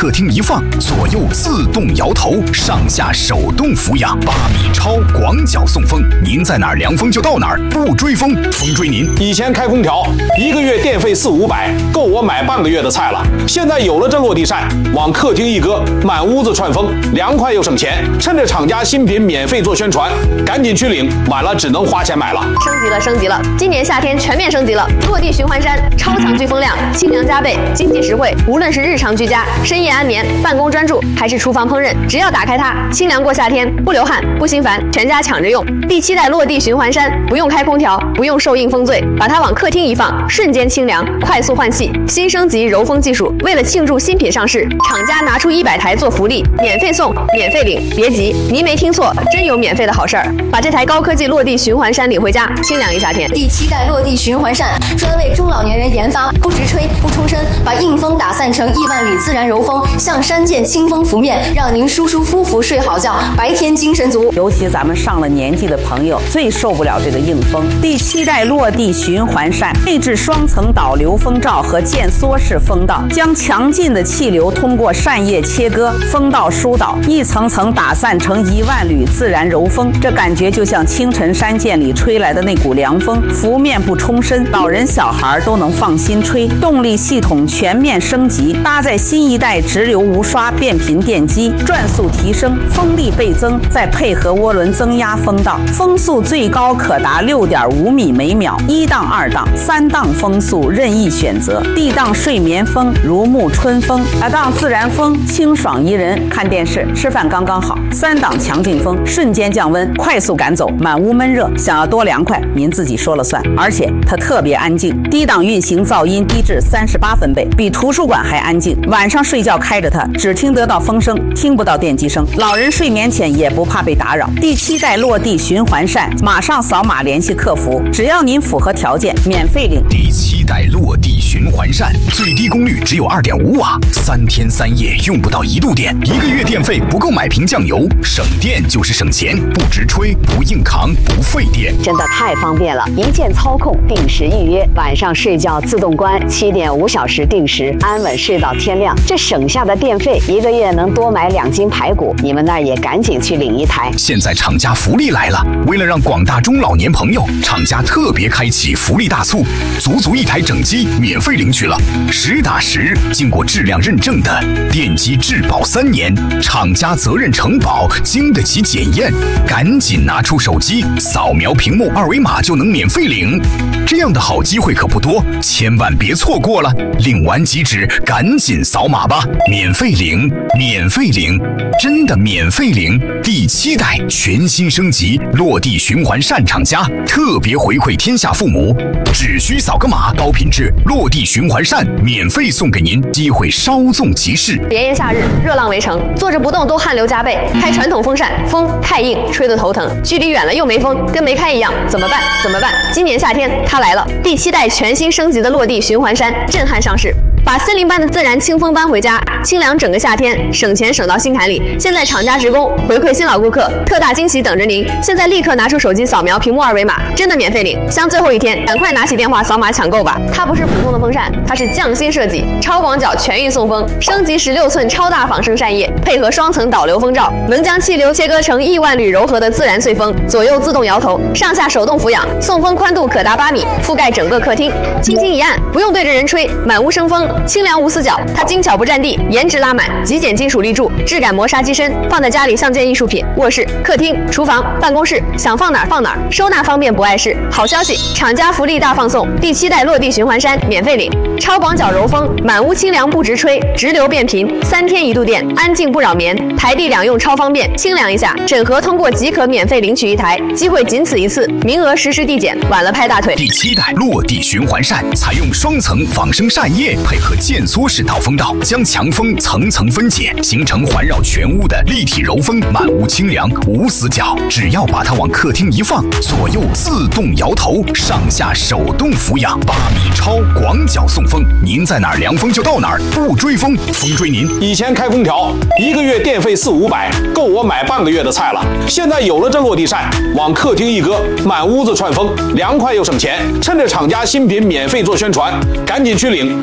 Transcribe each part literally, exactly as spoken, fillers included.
客厅一放，左右自动摇头，上下手动俯仰，八米超广角送风，您在哪儿凉风就到哪儿，不追风，风追您。 以前开空调一个月电费四五百，够我买半个月的菜了。现在有了这落地扇，往客厅一搁，满屋子串风，凉快又省钱。趁着厂家新品免费做宣传，赶紧去领，晚了只能花钱买了。 升级了，升级了！今年夏天全面升级了，落地循环扇，超强聚风量，清凉加倍，经济实惠。无论是日常居家、深夜安眠、办公专注，还是厨房烹饪，只要打开它，清凉过夏天，不流汗，不心烦，全家抢着用。第七代落地循环扇，不用开空调，不用受硬风醉，把它往客厅一放，瞬间清凉，快速换气。新升级柔风技术，为了庆祝新品上市，厂家拿出一百台做福利，免费送，免费领。别急，您没听错，真有免费的好事儿！把这台高科技落地循环扇领回家，清凉一夏天。 第七代落地循环扇专为中老年人研发，不直吹，不冲身，把硬风打散成亿万缕自然柔风，像山涧清风拂面，让您舒舒服服睡好觉，白天精神足。 尤其咱们上了年纪的朋友最受不了这个硬风。第七代落地循环扇配置双层导流风罩和渐缩式风道，将强劲的气流通过扇叶切割，风道疏导，一层层打散成一万缕自然柔风。这感觉就像清晨山涧里吹来的那股凉风，拂面不冲身，老人小孩都能放心吹。动力系统全面升级，搭载新一代直流无刷变频电机，转速提升，风力倍增，再配合涡轮增压风道，风速最高可达 六点五米每秒，一档、二档、三档风速任意选择。D档睡眠风如沐春风，二档自然风清爽宜人，看电视吃饭刚刚好。三档强劲风瞬间降温，快速赶走满屋闷热，想要多凉快您自己说了算。而且它特别安静，低档运行噪音低至三十八分贝，比图书馆还安静。晚上睡觉开着它，只听得到风声，听不到电机声。老人睡眠前也不怕被打扰。第七代落地循环扇，马上扫码联系客服，只要您符合条件，免费领。 第七代落地循环扇，最低功率只有 二点五瓦，三天三夜用不到一度电，一个月电费不够买瓶酱油，省电就是省钱，不直吹，不硬扛，不费电， 真的太方便了！一键操控，定时预约，晚上睡觉自动关，七点五小时定时，安稳睡到天亮。这省下的电费，一个月能多买两斤排骨。你们那儿也赶紧去领一台。 现在厂家福利来了，为了让广大中老年朋友，厂家特别开启福利大促，足足一台整机免费领取了，实打实经过质量认证的电机质保三年，厂家责任承保，经得起检验。赶紧拿出手机，扫描屏幕二维码就能免费领。这样的好机会可不多，千万别错过了。领完即止，赶紧扫码吧，免费领，免费领，真的免费领。第七代全新升级落地循环扇厂家特别回馈天下父母，只需扫个码，高品质落地循环扇免费送给您，机会稍纵即逝。 炎炎夏日，热浪围城，坐着不动都汗流浃背，开传统风扇风太硬，吹得头疼，距离远了又没风，跟没开一样，怎么办？怎么办？今年夏天它来了，第七代全新升级的落地循环扇震撼上市。把森林般的自然清风搬回家，清凉整个夏天，省钱省到心坎里。现在厂家职工回馈新老顾客，特大惊喜等着您！现在立刻拿出手机扫描屏幕二维码，真的免费领。像最后一天，赶快拿起电话扫码抢购吧！它不是普通的风扇，它是匠心设计，超广角全域送风，升级十六寸超大仿生扇叶，配合双层导流风罩，能将气流切割成亿万缕柔和的自然碎风，左右自动摇头，上下手动俯仰，送风宽度可达八米，覆盖整个客厅。轻轻一按，不用对着人吹，满屋生风。清凉无死角，它精巧不占地，颜值拉满，极简金属立柱，质感磨砂机身，放在家里像件艺术品。卧室、客厅、厨房、办公室，想放哪儿放哪儿，收纳方便不碍事。好消息，厂家福利大放送，第七代落地循环扇免费领，超广角柔风，满屋清凉不直吹，直流变频，三天一度电，安静不扰眠，台地两用超方便。清凉一下，整盒通过即可免费领取一台，机会仅此一次，名额实时递减，晚了拍大腿。 第七代落地循环扇采用双层仿生扇叶，配合渐缩式导风道，将强风层层分解，形成环绕全屋的立体柔风，满屋清凉无死角。只要把它往客厅一放，左右自动摇头，上下手动俯仰，八米超广角送风，您在哪儿凉风就到哪儿，不追风，风追您。 以前开空调一个月电费四五百，够我买半个月的菜了。现在有了这落地扇，往客厅一搁，满屋子串风，凉快又省钱。趁着厂家新品免费做宣传，赶紧去领，晚了只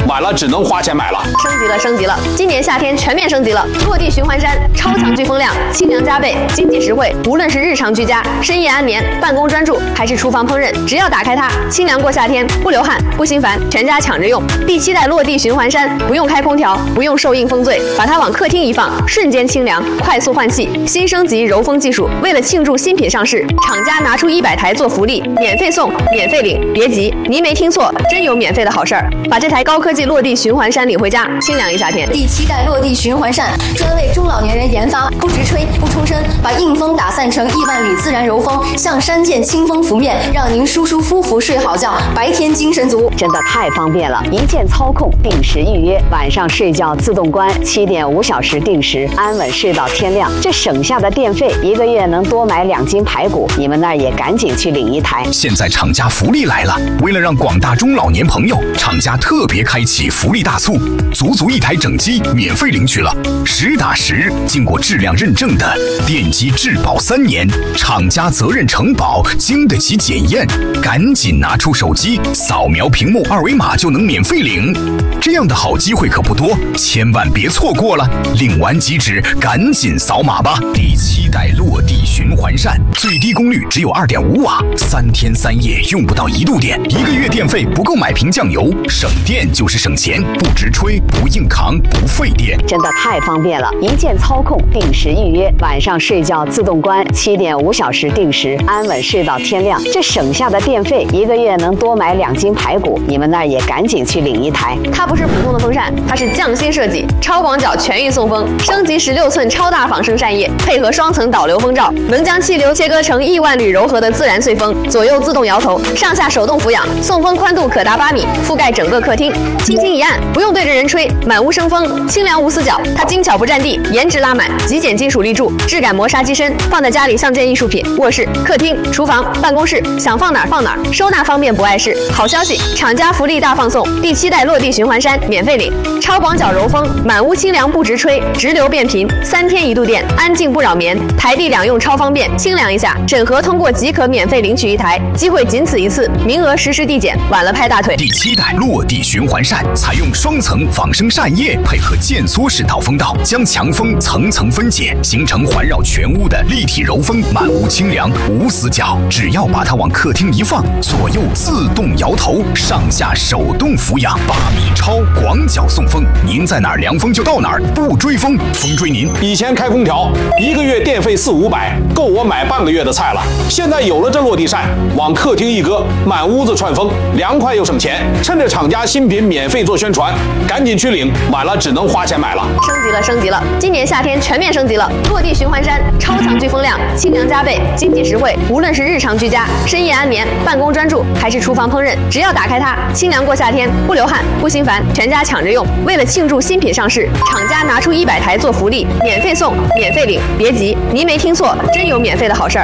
能花钱买了。 升级了，升级了！今年夏天全面升级了，落地循环扇，超强聚风量，清凉加倍，经济实惠。无论是日常居家、深夜安眠、办公专注，还是厨房烹饪，只要打开它，清凉过夏天，不流汗，不心烦，全家抢着用。第七代落地循环扇，不用开空调，不用受硬风醉，把它往客厅一放，瞬间清凉，快速换气。新升级柔风技术，为了庆祝新品上市，厂家拿出一百台做福利，免费送，免费领。别急，您没听错，真有免费的好事儿！把这台高科技落地循环扇领回家，清凉一夏天。 第七代落地循环扇专为中老年人研发，不直吹，不冲身，把硬风打散成亿万缕自然柔风，像山涧清风拂面，让您舒舒服服睡好觉，白天精神足。 真的太方便了，一键操控，定时预约，晚上睡觉自动关，七点五小时定时，安稳睡到天亮。这省下的电费，一个月能多买两斤排骨。你们那儿也赶紧去领一台。 现在厂家福利来了，为了让广大中老年朋友，厂家特别开启福利大促，足足一台整机免费领取了，实打实经过质量认证的电机质保三年，厂家责任承保，经得起检验。赶紧拿出手机，扫描屏幕二维码就能免费领。这样的好机会可不多，千万别错过了。领完即止，赶紧扫码吧。第七代落地循环扇，最低功率只有 二点五瓦，三天三夜用不到一度电，一个月电费不够买瓶酱油，省电就是省钱，不直吹，不硬扛，不费电。 真的太方便了，一键操控，定时预约，晚上睡觉自动关，七点五小时定时，安稳睡到天亮。这省下的电费，一个月能多买两斤排骨。你们那儿也赶紧去领一台。 它不是普通的风扇，它是匠心设计，超广角全域送风，升级十六寸超大仿生扇叶，配合双层导流风罩，能将气流切割成亿万缕柔和的自然碎风，左右自动摇头，上下手动俯仰，送风宽度可达八米，覆盖整个客厅。轻轻一按，不用对着人吹，满屋生风，清凉无死角。它精巧不占地，颜值拉满，极简金属立柱，质感磨砂机身，放在家里像件艺术品。卧室、客厅、厨房、办公室，想放哪儿放哪儿，收纳方便不碍事。好消息，厂家福利大放送，第七代落地循环扇免费领，超广角柔风，满屋清凉不直吹，直流变频，三天一度电，安静不扰眠，台地两用超方便，清凉一下。整合通过即可免费领取一台，机会仅此一次，名额实时递减，晚了拍大腿。 第七代落地循环扇采用双层仿生扇叶，配合渐缩式导风道，将强风层层分解，形成环绕全屋的立体柔风，满屋清凉无死角。只要把它往客厅一放，左右自动摇头，上下手动俯仰，八米超广角送风，您在哪儿凉风就到哪儿，不追风，风追您。 以前开空调一个月电费四五百，够我买半个月的菜了。现在有了这落地扇，往客厅一搁，满屋子串风，凉快又省钱。趁着厂家新品免费做宣传，赶紧去领，晚了只能花钱买了。 升级了，升级了！今年夏天全面升级了，落地循环扇，超强聚风量，清凉加倍，经济实惠。无论是日常居家、深夜安眠、办公专注，还是厨房烹饪，只要打开它，清凉过夏天，不流汗，不心烦，全家抢着用。为了庆祝新品上市，厂家拿出一百台做福利，免费送，免费领。别急，您没听错，真有免费的好事儿。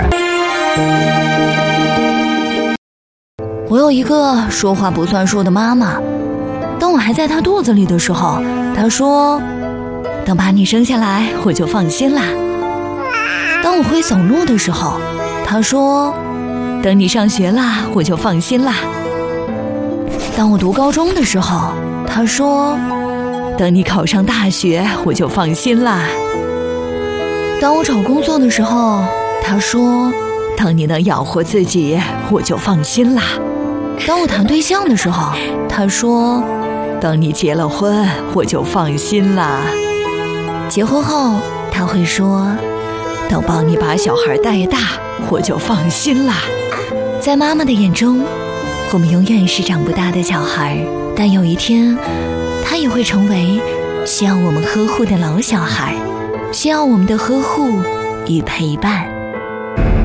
我有一个说话不算数的妈妈，当我还在她肚子里的时候，她说：“等把你生下来，我就放心啦。”当我会走路的时候，她说：“等你上学啦，我就放心啦。”当我读高中的时候，她说：“等你考上大学，我就放心啦。”当我找工作的时候，她说：“当你能养活自己，我就放心啦。”当我谈对象的时候，她说：“等你结了婚，我就放心啦。”结婚后，她会说：“等帮你把小孩带大，我就放心啦。”在妈妈的眼中，我们永远是长不大的小孩，但有一天，她也会成为需要我们呵护的老小孩，需要我们的呵护与陪伴。